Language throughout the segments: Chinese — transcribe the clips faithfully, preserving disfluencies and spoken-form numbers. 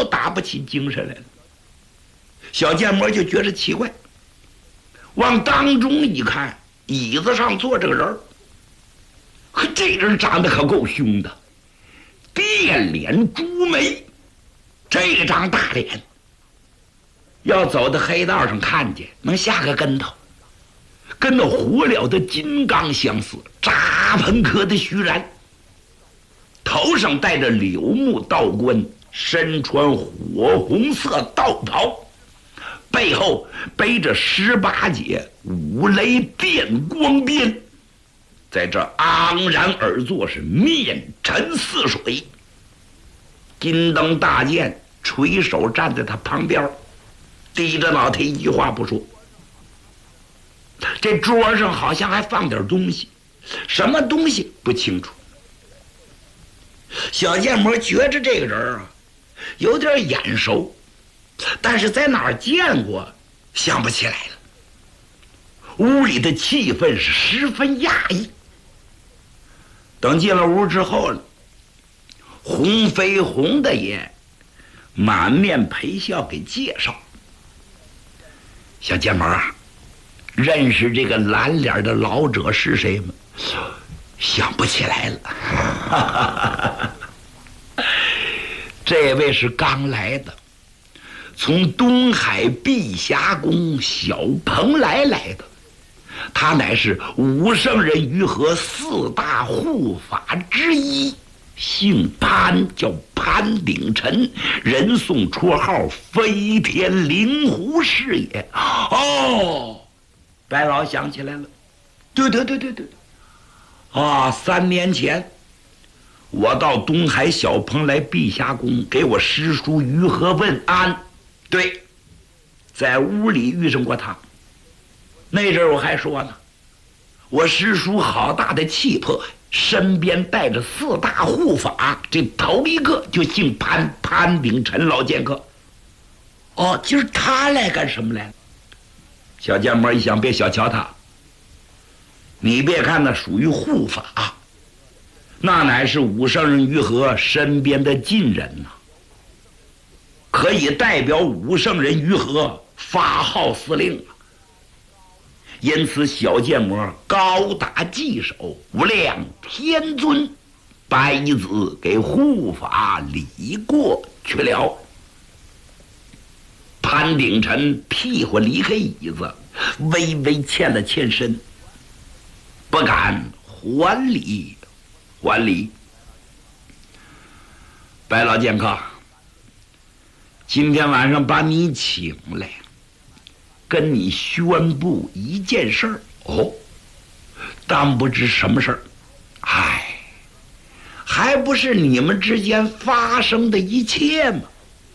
都打不起精神来了。小建模就觉着奇怪，往当中一看，椅子上坐着个人，可这人长得可够凶的，电脸朱眉，这张大脸，要走到黑道上看见，能下个跟头，跟那活了的金刚相似，扎喷科的虚然，头上戴着柳木道冠，身穿火红色道袍，背后背着十八节五雷电光鞭，在这昂然而坐，是面沉似水。金灯大剑垂手站在他旁边，低着脑袋一句话不说。这桌上好像还放点东西，什么东西不清楚。小建模觉着这个人啊有点眼熟，但是在哪儿见过想不起来了。屋里的气氛是十分压抑。等进了屋之后呢，洪飞鸿的爷满面陪笑给介绍：小建模啊，认识这个蓝脸的老者是谁吗？想不起来了。这位是刚来的，从东海碧霞宫小蓬莱来的，他乃是武圣人于和四大护法之一，姓潘，叫潘鼎臣，人送绰号飞天灵狐师也。哦，白老想起来了，对对对对对，啊，三年前我到东海小蓬莱碧霞宫给我师叔于和问安，对，在屋里遇上过他。那阵我还说呢，我师叔好大的气魄，身边带着四大护法，这头一个就姓潘，潘鼎臣老剑客。哦，今儿他来干什么来了？小建模一想，别小瞧他，你别看那属于护法，那乃是武圣人于和身边的近人呐、啊，可以代表武圣人于和发号司令啊。因此小建模高打稽首，无量天尊，白子给护法礼过去了。潘鼎臣屁股离开椅子，微微欠了欠身，不敢还礼还礼。白老剑客，今天晚上把你请来，跟你宣布一件事儿。哦，但不知什么事儿。唉，还不是你们之间发生的一切吗？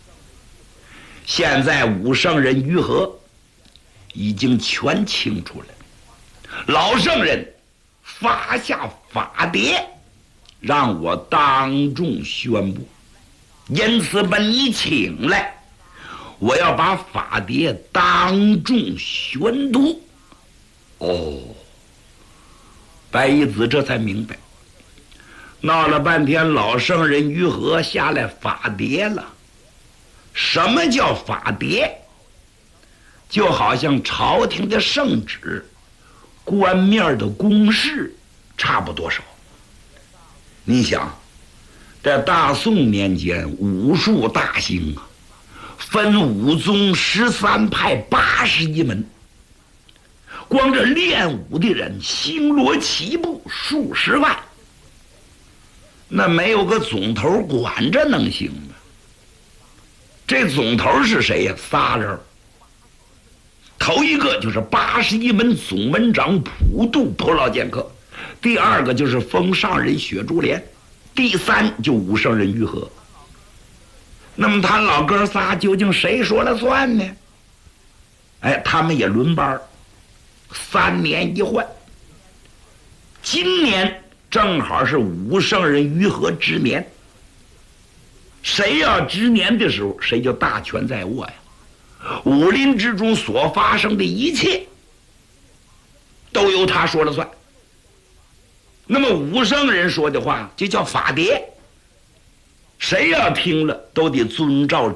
现在武圣人于和已经全清楚了，老圣人发下法牒，让我当众宣布，因此把你请来，我要把法牒当众宣读。哦，白衣子这才明白，闹了半天老圣人于和下来法牒了。什么叫法牒？就好像朝廷的圣旨，官面的公事差不多少。你想，在大宋年间，武术大兴啊，分武宗十三派八十一门，光这练武的人星罗棋布数十万，那没有个总头管着能行吗？这总头是谁呀？仨人，头一个就是八十一门总门长普渡普老剑客，第二个就是封上人雪珠莲，第三就武圣人于和。那么他老哥仨究竟谁说了算呢？哎，他们也轮班，三年一换。今年正好是武圣人于和之年，谁要之年的时候，谁就大权在握呀。武林之中所发生的一切都由他说了算。那么武圣人说的话就叫法牒，谁要听了都得遵照